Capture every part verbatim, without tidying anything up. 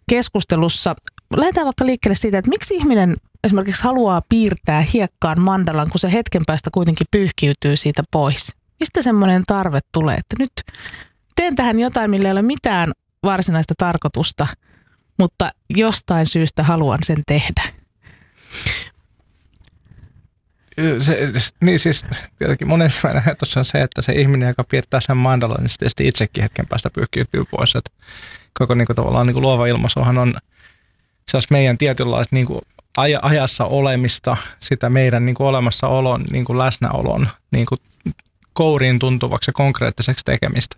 keskustelussa. Lähdetään vaikka liikkeelle siitä, että miksi ihminen esimerkiksi haluaa piirtää hiekkaan mandalan, kun se hetken päästä kuitenkin pyyhkiytyy siitä pois. Mistä semmoinen tarve tulee, että nyt teen tähän jotain, millä ei ole mitään varsinaista tarkoitusta, mutta jostain syystä haluan sen tehdä. Se, niin siis tietenkin mun ensimmäinen ajatus on se, että se ihminen, joka piirtää sen mandalan, niin sitten itsekin hetken päästä pyyhkiytyy pois. Että koko niin kuin, tavallaan niin kuin luova ilmaisuhan on se olisi meidän tietynlaista niin kuin aj- ajassa olemista, sitä meidän niin kuin olemassaolon, niin kuin läsnäolon niin kuin kouriin tuntuvaksi ja konkreettiseksi tekemistä.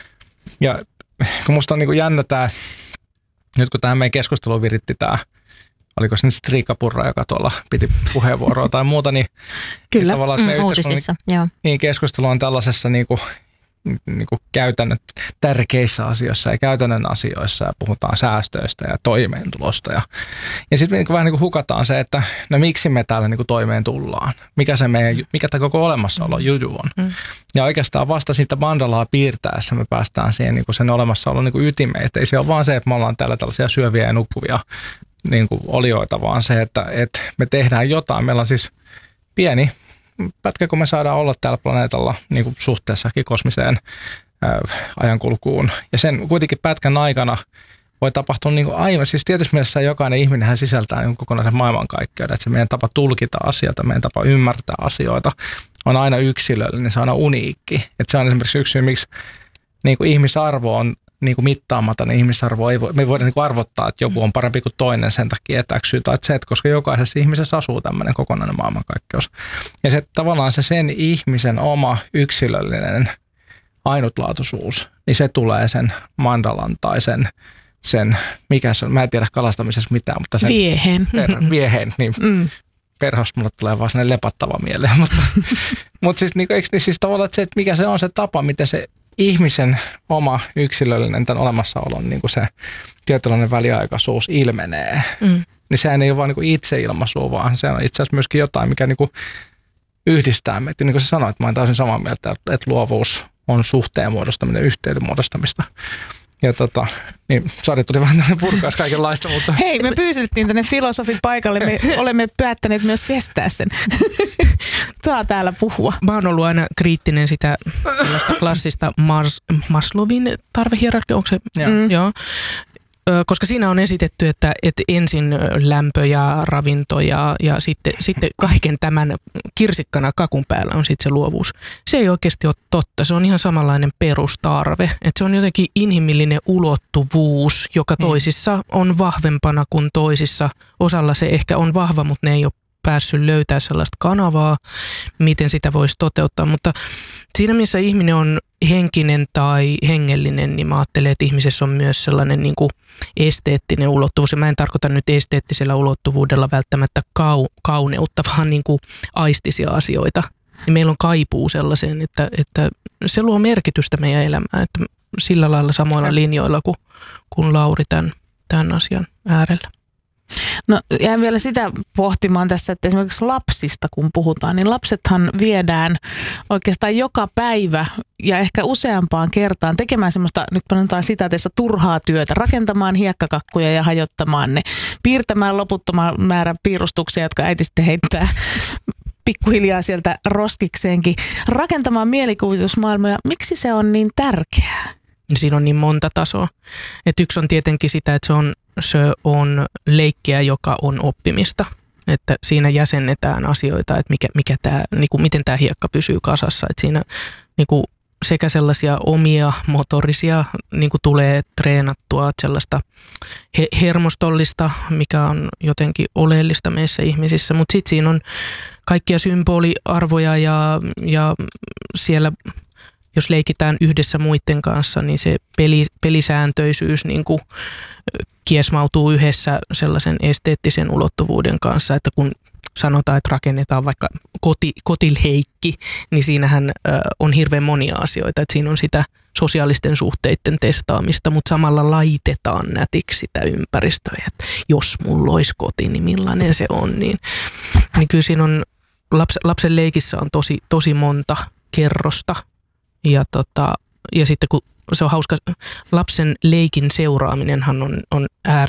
Ja kun musta on niin kuin jännä tämä, nyt kun tähän meidän keskusteluun viritti tämä, oliko se nyt Riikka Purra, joka tuolla piti puheenvuoroa tai muuta, niin, Kyllä, niin tavallaan, että mm, uutisissa, joo. Niin keskustelu on tällaisessa niin kuin, niin kuin käytännön tärkeissä asioissa ja käytännön asioissa ja puhutaan säästöistä ja toimeentulosta. Ja, ja sitten me niin kuin vähän niin kuin hukataan se, että no miksi me täällä niin kuin toimeen tullaan, mikä, se meidän, mikä tämä koko olemassaolo juju on. Mm. Ja oikeastaan vasta siitä mandalaa piirtäessä me päästään siihen niin kuin sen olemassaolon niin kuin ytimeen, että ei se ole vaan se, että me ollaan täällä tällaisia syöviä ja nukkuvia niin kuin olioita, vaan se, että, että me tehdään jotain. Meillä on siis pieni pätkä, kun me saadaan olla täällä planeetalla niin kuin suhteessakin kosmiseen ää, ajankulkuun. Ja sen kuitenkin pätkän aikana voi tapahtua niin kuin aivan, siis tietysti mielessä jokainen ihminenhän sisältää niin kokonaisen maailmankaikkeuden, että se meidän tapa tulkita asioita, meidän tapa ymmärtää asioita on aina yksilöllinen, se on aina uniikki. Että se on esimerkiksi yksi syy, miksi niin kuin ihmisarvo on niin kuin mittaamaton, ihmisarvo ei voi, me ei voida niin kuin arvottaa, että joku on parempi kuin toinen sen takia, että X, tai Z, koska jokaisessa ihmisessä asuu tämmöinen kokonainen maailmankaikkeus. Ja se tavallaan se sen ihmisen oma yksilöllinen ainutlaatuisuus, niin se tulee sen mandalan tai sen, sen mikä se on, mä en tiedä kalastamisessa mitään, mutta sen vieheen, per, vieheen niin mm. perhosta mulle tulee vaan sellainen lepattava mieleen, mutta, mutta siis, niin, eikö, niin siis tavallaan että se, että mikä se on se tapa, miten se ihmisen oma yksilöllinen tämän olemassaolon niin kuin se tietynlainen väliaikaisuus ilmenee, mm. niin sehän ei ole vain niin kuin itseilmaisu, vaan se on itse asiassa myöskin jotain, mikä niin kuin yhdistää meitä. Niin kuin sä sanoit, mä olen täysin samaa mieltä, että luovuus on suhteen muodostaminen, yhteyden muodostamista. Ja tota, niin sori, tuli vähän tämmöinen purkaus kaikenlaista, mutta... Hei, me pyysiltiin tänne filosofin paikalle, me olemme päättäneet myös kestää sen. Saa täällä puhua. Mä oon ollut aina kriittinen sitä klassista Mars, Maslowin tarvehierarkia, onko se? Joo. Mm. Joo. Koska siinä on esitetty, että, että ensin lämpö ja ravinto ja, ja sitten, sitten kaiken tämän kirsikkana kakun päällä on sitten se luovuus. Se ei oikeasti ole totta. Se on ihan samanlainen perustarve. Että se on jotenkin inhimillinen ulottuvuus, joka toisissa on vahvempana kuin toisissa. Osalla se ehkä on vahva, mutta ne ei ole päässyt löytää sellaista kanavaa, miten sitä voisi toteuttaa. Mutta siinä, missä ihminen on henkinen tai hengellinen, niin mä ajattelen, että ihmisessä on myös sellainen niin kuin esteettinen ulottuvuus. Ja mä en tarkoita nyt esteettisellä ulottuvuudella välttämättä kau, kauneutta, vaan niin kuin aistisia asioita. Ja meillä on kaipuu sellaiseen, että, että se luo merkitystä meidän elämään, että sillä lailla samoilla linjoilla kuin, kuin Lauri tämän, tämän asian äärellä. No jäin vielä sitä pohtimaan tässä, että esimerkiksi lapsista kun puhutaan, niin lapsethan viedään oikeastaan joka päivä ja ehkä useampaan kertaan tekemään semmoista, nyt sanotaan sitaateissa, turhaa työtä, rakentamaan hiekkakakkuja ja hajottamaan ne, piirtämään loputtoman määrän piirustuksia, jotka äiti sitten heittää pikkuhiljaa sieltä roskikseenkin, rakentamaan mielikuvitusmaailmoja. Miksi se on niin tärkeää? Siinä on niin monta tasoa. Et yksi on tietenkin sitä, että se on, se on leikkiä, joka on oppimista. Että siinä jäsennetään asioita, että mikä, mikä tää, niinku, miten tämä hiekka pysyy kasassa. Et siinä niinku, sekä sellaisia omia motorisia niinku, tulee treenattua, sellaista he, hermostollista, mikä on jotenkin oleellista meissä ihmisissä. Mutta sitten siinä on kaikkia symboliarvoja ja, ja siellä... Jos leikitään yhdessä muiden kanssa, niin se peli, pelisääntöisyys niin kuin kiesmautuu yhdessä sellaisen esteettisen ulottuvuuden kanssa, että kun sanotaan, että rakennetaan vaikka koti, kotileikki, niin siinähän ö, on hirveän monia asioita. Että siinä on sitä sosiaalisten suhteiden testaamista, mutta samalla laitetaan nätiksi sitä ympäristöä. Että jos mulla olisi koti, niin millainen se on. Niin, niin kyllä siinä on, laps, lapsen leikissä on tosi, tosi monta kerrosta. Ja, tota, ja sitten kun se on hauska, lapsen leikin seuraaminenhan on, on äärimmäisen